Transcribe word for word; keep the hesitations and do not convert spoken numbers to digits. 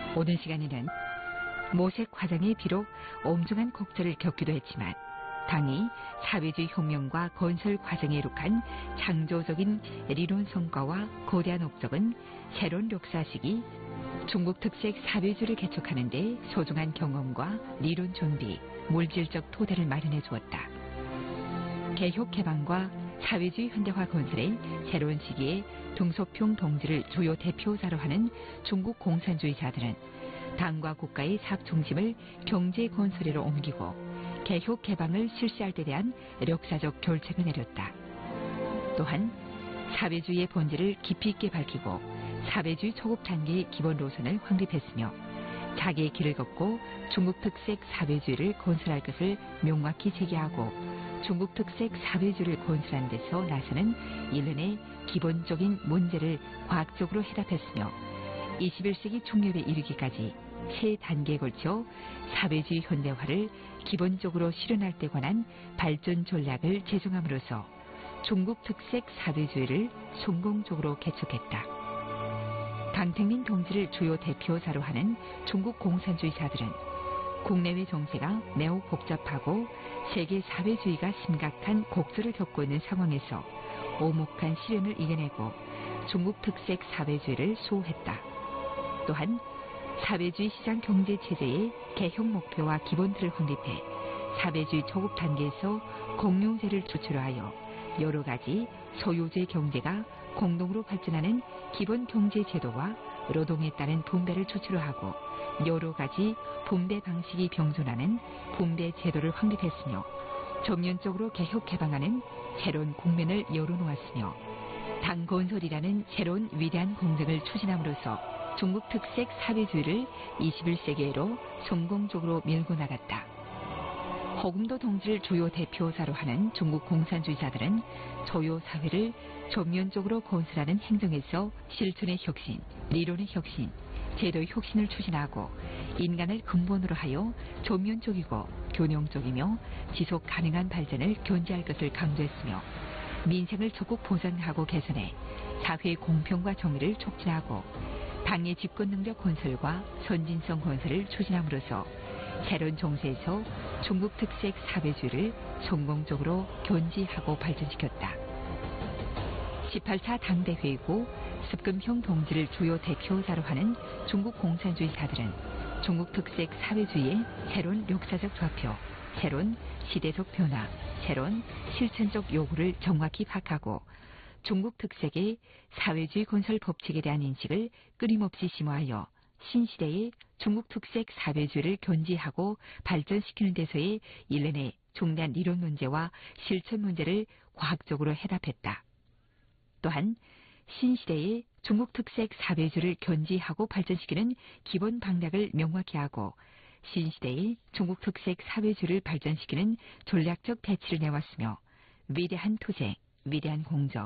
오늘 시간에는 모색 과정이 비록 엄중한 곡절을 겪기도 했지만 당이 사회주의 혁명과 건설 과정에 이룩한 창조적인 리론 성과와 거대한 업적은 새로운 역사식이 중국 특색 사회주의를 개척하는 데 소중한 경험과 리론 준비, 물질적 토대를 마련해 주었다. 개혁 개방과 사회주의 현대화 건설의 새로운 시기에 등소평 동지를 주요 대표자로 하는 중국 공산주의자들은 당과 국가의 사업 중심을 경제 건설로 옮기고 개혁 개방을 실시할 때 대한 역사적 결책을 내렸다. 또한 사회주의의 본질을 깊이 있게 밝히고 사회주의 초급 단계의 기본 노선을 확립했으며 자기의 길을 걷고 중국 특색 사회주의를 건설할 것을 명확히 제기하고 중국 특색 사회주의를 건설하는 데서 나서는 일련의 기본적인 문제를 과학적으로 해답했으며 이십일 세기 중엽에 이르기까지 세 단계에 걸쳐 사회주의 현대화를 기본적으로 실현할 때 관한 발전 전략을 제정함으로써 중국 특색 사회주의를 성공적으로 개척했다. 강택민 동지를 주요 대표자로 하는 중국 공산주의자들은 국내외 정세가 매우 복잡하고 세계 사회주의가 심각한 곡절을 겪고 있는 상황에서 오목한 시련을 이겨내고 중국 특색 사회주의를 수호했다. 또한 사회주의 시장 경제 체제의 개혁 목표와 기본틀을 확립해 사회주의 초급 단계에서 공유제를 주체로 하여 여러 가지 소유제 경제가 공동으로 발전하는 기본 경제 제도와 노동에 따른 분배를 주체로 하고 여러 가지 분배 방식이 병존하는 분배 제도를 확립했으며 전면적으로 개혁 개방하는 새로운 국면을 열어놓았으며 당 건설이라는 새로운 위대한 공정을 추진함으로써 중국 특색 사회주의를 이십일 세기로 성공적으로 밀고 나갔다. 허금도 동지를 주요 대표자로 하는 중국 공산주의자들은 조요 사회를 전면적으로 건설하는 행정에서 실천의 혁신, 리론의 혁신, 제도의 혁신을 추진하고 인간을 근본으로 하여 전면적이고 균형적이며 지속 가능한 발전을 견지할 것을 강조했으며 민생을 적극 보장하고 개선해 사회의 공평과 정의를 촉진하고 당의 집권 능력 건설과 선진성 건설을 추진함으로써 새로운 정세에서 중국 특색 사회주의를 성공적으로 견지하고 발전시켰다. 십팔 차 당대회의고 습금형 동지를 주요 대표자로 하는 중국 공산주의자들은 중국 특색 사회주의의 새로운 역사적 좌표, 새로운 시대적 변화, 새로운 실천적 요구를 정확히 파악하고 중국 특색의 사회주의 건설 법칙에 대한 인식을 끊임없이 심화하여 신시대의 중국 특색 사회주의를 견지하고 발전시키는 데서의 일련의 중대한 이론 문제와 실천 문제를 과학적으로 해답했다. 또한 신시대의 중국 특색 사회주의를 견지하고 발전시키는 기본 방향을 명확히 하고 신시대의 중국 특색 사회주의를 발전시키는 전략적 배치를 내왔으며 위대한 투쟁, 위대한 공정,